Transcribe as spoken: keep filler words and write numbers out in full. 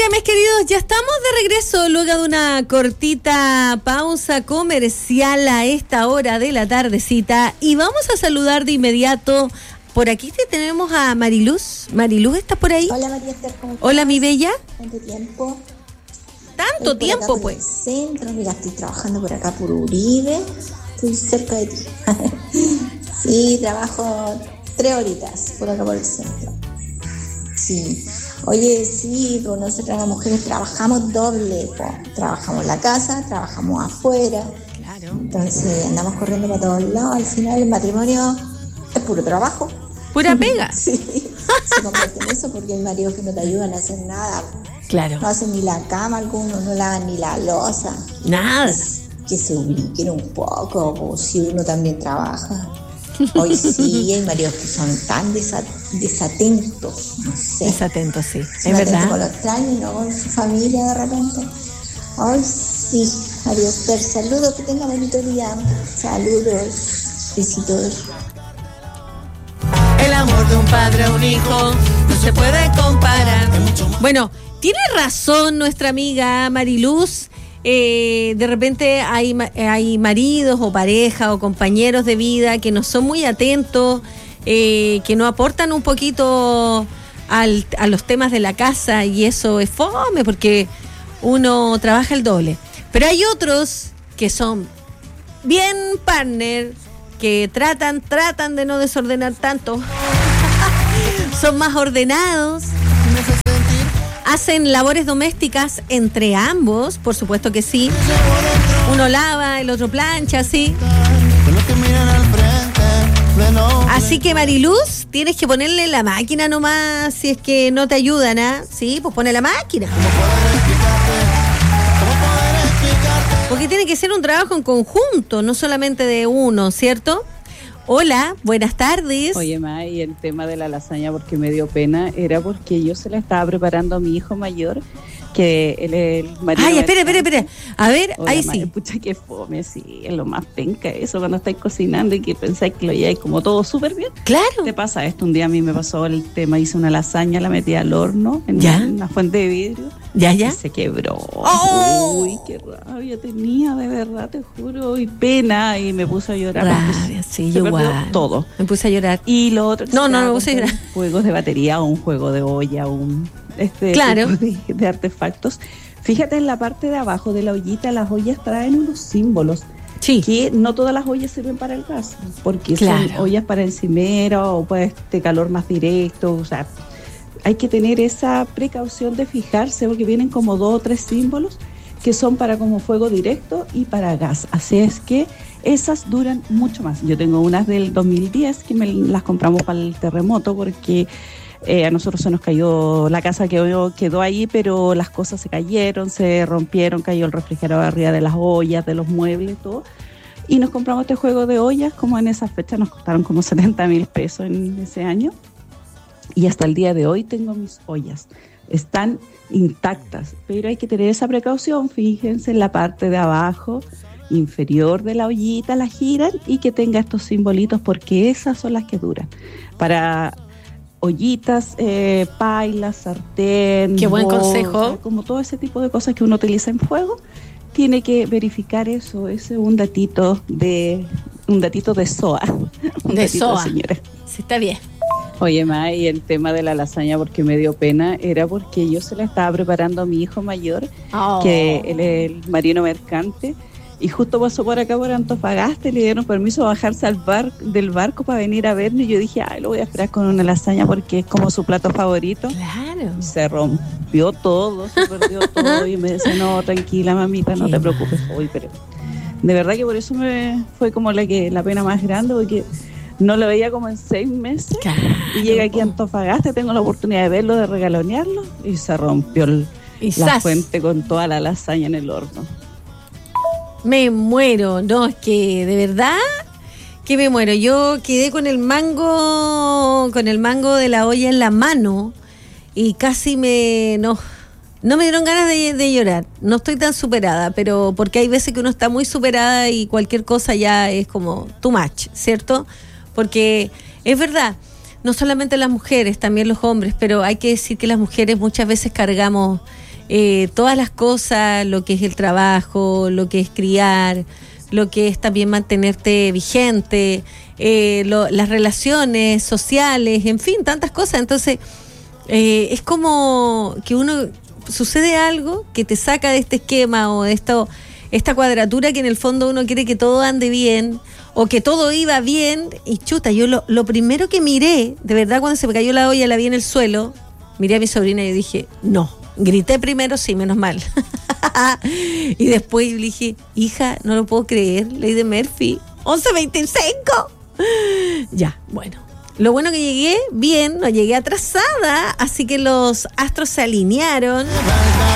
Oigan, mis queridos, ya estamos de regreso luego de una cortita pausa comercial a esta hora de la tardecita y vamos a saludar de inmediato. Por aquí tenemos a Mariluz. Mariluz, ¿estás por ahí? Hola María Esther, ¿cómo estás? Hola, mi bella. ¿Cuánto tiempo? Tanto Estoy tiempo, por pues. el centro, mira, estoy trabajando por acá por Uribe. Estoy cerca de ti. Sí, trabajo tres horitas por acá por el centro. Sí. Oye, sí, pues nosotras las mujeres trabajamos doble, pues. Trabajamos en la casa, trabajamos afuera. Claro. Entonces andamos corriendo para todos lados. Al final el matrimonio es puro trabajo. Pura pega. Sí, se convierte en eso porque hay maridos que no te ayudan a hacer nada. Claro. No hacen ni la cama algunos, no lavan ni la loza. Nada. Es, que se ubiquen un poco, pues, si uno también trabaja. Hoy sí hay maridos que son tan desa- desatentos, no sé. Desatentos, sí, Son es atentos verdad. con los extraños y no con su familia de repente. Hoy sí, adiós, Ter, saludos, que tenga bonito día. Saludos, besitos. El amor de un padre a un hijo no se puede comparar. Bueno, tiene razón nuestra amiga Mariluz. Eh, de repente hay, hay maridos o pareja o compañeros de vida que no son muy atentos, eh, que no aportan un poquito al, a los temas de la casa y eso es fome porque uno trabaja el doble. Pero hay otros que son bien partner, que tratan, tratan de no desordenar tanto, son más ordenados, hacen labores domésticas entre ambos, por supuesto que sí. Uno lava, el otro plancha, sí. Así que Mariluz, tienes que ponerle la máquina nomás si es que no te ayudan, ¿ah? Sí, pues pone la máquina. Porque tiene que ser un trabajo en conjunto, no solamente de uno, ¿cierto? Hola, buenas tardes. Oye, ma, y el tema de la lasaña, porque me dio pena, era porque yo se la estaba preparando a mi hijo mayor, que él es el marido. Ay, espera, espera, espera. A ver, Hola, ahí ma, sí. Pucha, que fome, sí, es lo más penca eso cuando estáis cocinando y que pensáis que lo lleváis como todo súper bien. Claro. Te pasa esto, un día a mí me pasó el tema, hice una lasaña, la metí al horno en ¿Ya? una fuente de vidrio. ¿Ya, ya? Y se quebró. ¡Oh! Uy, qué rabia tenía, de verdad, te juro, y pena, y me puse a llorar. Rabia, sí, se yo perdió igual. todo. Me puse a llorar. Y lo otro que No, se no, daba me puse a con llorar. juegos de batería o un juego de olla, un este Claro. tipo de, de artefactos. Fíjate en la parte de abajo de la ollita, las ollas traen unos símbolos. Sí. Que no todas las ollas sirven para el gas, porque Claro. son ollas para encimera o para este calor más directo, o sea, hay que tener esa precaución de fijarse porque vienen como dos o tres símbolos que son para como fuego directo y para gas. Así es que esas duran mucho más. Yo tengo unas del dos mil diez que me las compramos para el terremoto porque eh, a nosotros se nos cayó, la casa quedó, quedó ahí, pero las cosas se cayeron, se rompieron, cayó el refrigerador arriba de las ollas, de los muebles, todo. Y nos compramos este juego de ollas, como en esa fecha nos costaron como setenta mil pesos en ese año. Y hasta el día de hoy tengo mis ollas. Están intactas, pero hay que tener esa precaución. Fíjense en la parte de abajo, inferior de la ollita, la giran y que tenga estos simbolitos porque esas son las que duran. Para ollitas, eh, pailas, sartén, Qué buen bolsa, consejo. como todo ese tipo de cosas que uno utiliza en fuego, tiene que verificar eso. Ese es un datito de un datito de S O A. Un De datito, S O A. señora. Sí, está bien. Oye, ma, y el tema de la lasaña, porque me dio pena, era porque yo se la estaba preparando a mi hijo mayor, Oh. que él es el marino mercante, y justo pasó por acá por Antofagasta y le dieron permiso a bajarse al bar, del barco para venir a verme, y yo dije, ay, lo voy a esperar con una lasaña porque es como su plato favorito. Claro. Y se rompió todo, se perdió todo, y me decía, no, tranquila, mamita, no Qué te preocupes. Uy, pero de verdad que por eso me fue como la que la pena más grande, porque no lo veía como en seis meses. Claro. Y llega aquí a Antofagasta, tengo la oportunidad de verlo, de regalonearlo, y se rompió el, Y la ¡zas! fuente con toda la lasaña en el horno. Me muero, no, es que de verdad que me muero. Yo quedé con el mango, con el mango de la olla en la mano y casi me, no, no me dieron ganas de, de llorar. No estoy tan superada, pero porque hay veces que uno está muy superada y cualquier cosa ya es como too much, ¿cierto? Porque es verdad, no solamente las mujeres, también los hombres, pero hay que decir que las mujeres muchas veces cargamos eh, todas las cosas, lo que es el trabajo, lo que es criar, lo que es también mantenerte vigente, eh, lo, las relaciones sociales, en fin, tantas cosas. Entonces, eh, es como que uno sucede algo que te saca de este esquema o de esto, esta cuadratura que en el fondo uno quiere que todo ande bien o que todo iba bien y chuta, yo lo, lo primero que miré, de verdad, cuando se me cayó la olla, la vi en el suelo, miré a mi sobrina y dije, no, grité primero, sí, menos mal. Y después le dije, hija, no lo puedo creer, Ley de Murphy, once veinticinco. Ya, bueno. Lo bueno que llegué bien, no llegué atrasada, así que los astros se alinearon